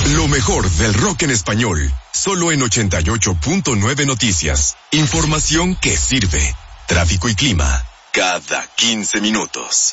Lo mejor del rock en español, solo en 88.9 Noticias. Información que sirve. Tráfico y clima, cada 15 minutos.